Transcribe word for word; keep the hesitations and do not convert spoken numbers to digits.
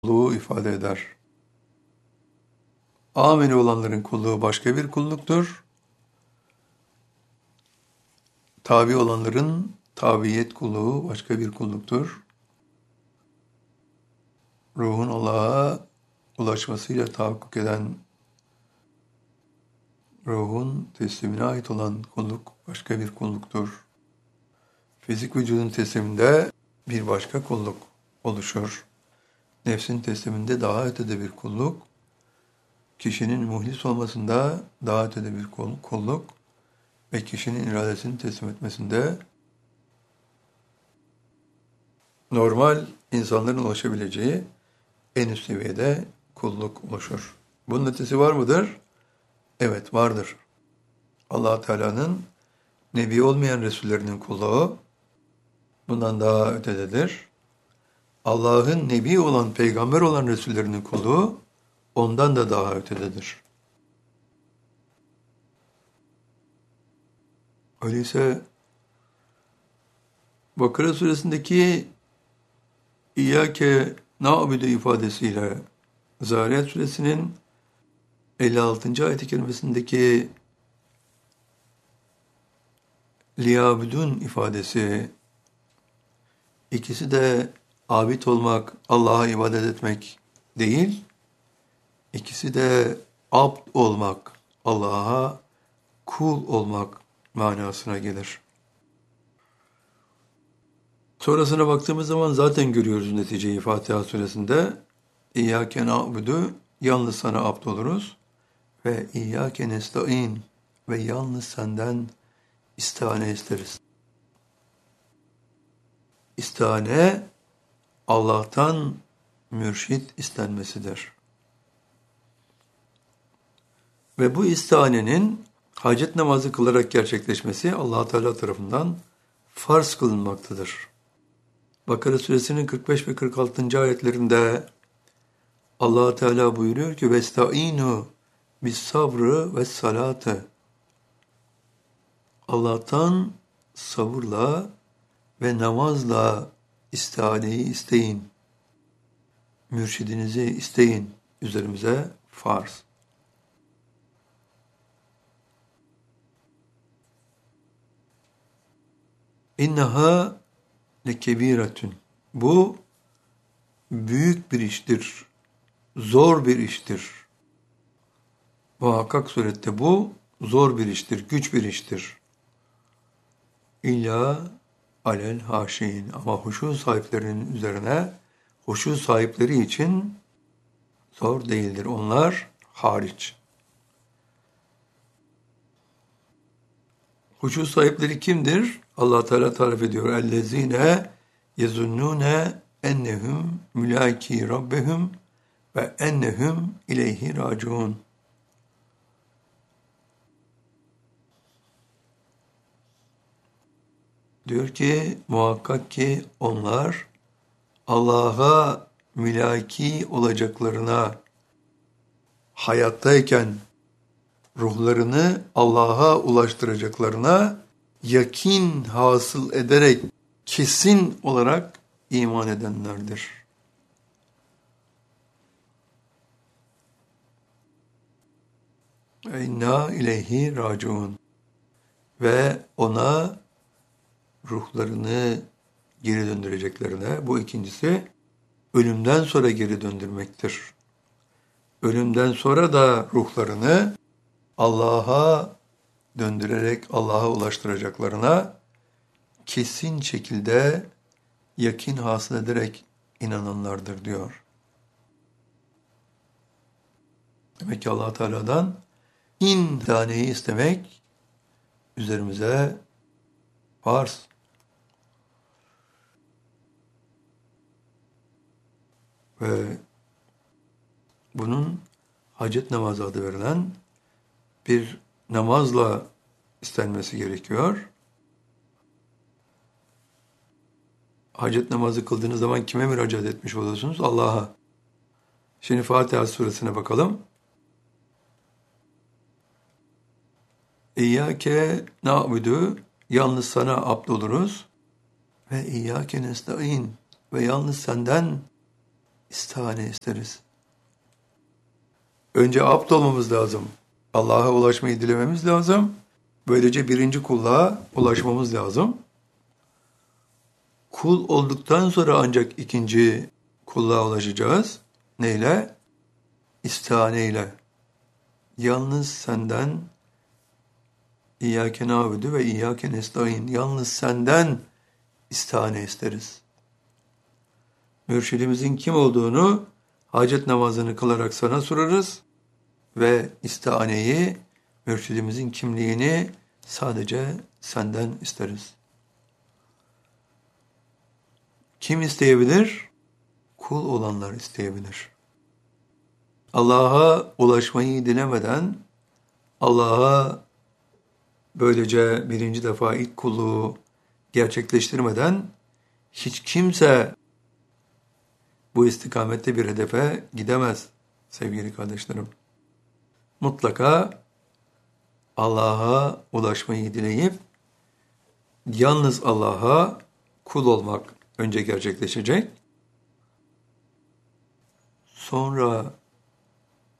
kulluğu ifade eder. Ameli olanların kulluğu başka bir kulluktur. Tabi olanların tabiyet kulluğu başka bir kulluktur. Ruhun Allah'a ulaşmasıyla tahakkuk eden, ruhun teslimine ait olan kulluk başka bir kulluktur. Fizik vücudun tesliminde bir başka kulluk oluşur. Nefsin tesliminde daha ötede bir kulluk, kişinin muhlis olmasında daha ötede bir kulluk ve kişinin iradesini teslim etmesinde normal insanların ulaşabileceği en üst seviyede kulluk oluşur. Bunun ötesi var mıdır? Evet, vardır. Allah Teala'nın nebi olmayan Resullerinin kulluğu bundan daha ötededir. Allah'ın nebi olan, peygamber olan Resullerinin kulluğu ondan da daha ötededir. Öyleyse Bakara suresindeki İyyâke na'budu ifadesiyle Zariyat suresinin elli altıncı ayet-i kerimesindeki liyabudun ifadesi, ikisi de abid olmak, Allah'a ibadet etmek değil, ikisi de abd olmak, Allah'a kul olmak manasına gelir. Sonrasına baktığımız zaman zaten görüyoruz neticeyi Fatiha suresinde. İyyâke na'budu, yalnız sana abd oluruz. Ve İyyâke nesta'in, ve yalnız senden istihane isteriz. İstihane, Allah'tan mürşit istenmesidir. Ve bu istihanenin hacet namazı kılarak gerçekleşmesi Allah Teala tarafından farz kılınmaktadır. Bakara suresinin kırk beş ve kırk altıncı ayetlerinde Allah Teala buyuruyor ki vestaînû bis sabrı ve salatı. Allah'tan sabırla ve namazla istihaneyi isteyin. Mürşidinizi isteyin. Üzerimize farz. İnneha lekebiretün. Bu büyük bir iştir. Zor bir iştir. Muhakkak surette bu zor bir iştir, güç bir iştir. İlla alel haşin. Ama huşu sahiplerinin üzerine, huşu sahipleri için zor değildir. Onlar hariç. Huşu sahipleri kimdir? Allah Teala tarif ediyor. Ellezine yezunnune ennehum mülaki rabbehum ve ennehum ileyhi raciun. Diyor ki muhakkak ki onlar Allah'a mülaki olacaklarına, hayattayken ruhlarını Allah'a ulaştıracaklarına yakin hasıl ederek kesin olarak iman edenlerdir. İnna ileyhi raciun. Ve ona ruhlarını geri döndüreceklerine, bu ikincisi ölümden sonra geri döndürmektir. Ölümden sonra da ruhlarını Allah'a döndürerek Allah'a ulaştıracaklarına kesin şekilde yakin hasıl ederek inananlardır diyor. Demek ki Allah Teala'dan imtihaneyi istemek üzerimize farz. Ve bunun hacet namazı adı verilen bir namazla istenmesi gerekiyor. Hacet namazı kıldığınız zaman kime müracaat etmiş oluyorsunuz? Allah'a. Şimdi Fatiha suresine bakalım. İyyâke na'budu, yalnız sana abd oluruz. Ve İyyâke nesta'in, ve yalnız senden istihane isteriz. Önce abd olmamız lazım. Allah'a ulaşmayı dilememiz lazım. Böylece birinci kulluğa ulaşmamız lazım. Kul olduktan sonra ancak ikinci kulluğa ulaşacağız. Neyle? İstihane ile. Yalnız senden İyyâke na'budu ve İyyâke nestaîn. Yalnız senden istihane isteriz. Mürşidimizin kim olduğunu hacet namazını kılarak sana sorarız ve istihaneyi, mürşidimizin kimliğini sadece senden isteriz. Kim isteyebilir? Kul olanlar isteyebilir. Allah'a ulaşmayı dilemeden, Allah'a böylece birinci defa ilk kulluğu gerçekleştirmeden hiç kimse bu istikamette bir hedefe gidemez sevgili kardeşlerim. Mutlaka Allah'a ulaşmayı dileyip yalnız Allah'a kul olmak önce gerçekleşecek. Sonra